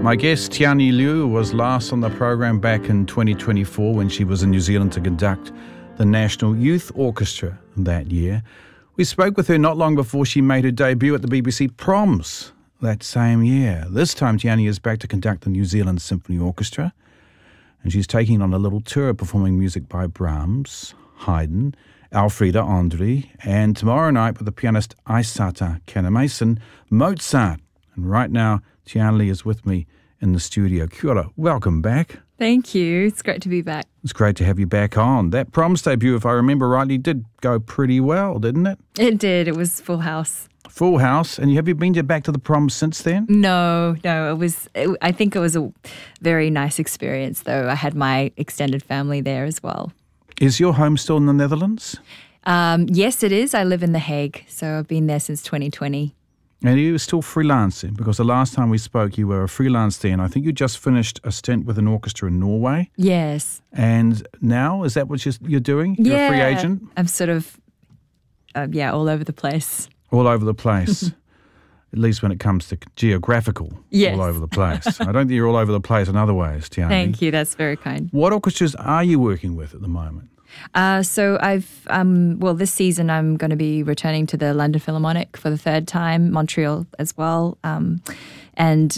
My guest, Tiani Liu, was last on the program back in 2024 when she was in New Zealand to conduct the National Youth Orchestra that year. We spoke with her not long before she made her debut at the BBC Proms that same year. This time, Tiani is back to conduct the New Zealand Symphony Orchestra, and she's taking on a little tour performing music by Brahms, Haydn, Elfriede André, and tomorrow night with the pianist Aisata Kannemason, Mozart. And right now, Tiani is with me in the studio. Kia ora, welcome back. Thank you. It's great to be back. It's great to have you back on. That Proms debut, if I remember rightly, did go pretty well, didn't it? It did. It was full house. Full house. And have you been back to the Proms since then? No. I think it was a very nice experience, though. I had my extended family there as well. Is your home still in the Netherlands? Yes, it is. I live in The Hague, so I've been there since 2020. And you were still freelancing, because the last time we spoke, you were a freelance there, and I think you just finished a stint with an orchestra in Norway. Yes. And now, is that what you're doing? You're a free agent? I'm sort of, all over the place. All over the place. At least when it comes to geographical, yes. All over the place. I don't think you're all over the place in other ways, Tiani. Thank you, that's very kind. What orchestras are you working with at the moment? So I've, this season I'm going to be returning to the London Philharmonic for the third time, Montreal as well, and